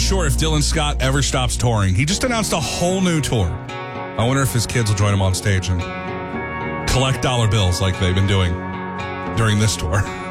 sure if Dylan Scott ever stops touring. He just announced a whole new tour. I wonder if his kids will join him on stage and collect dollar bills like they've been doing during this tour.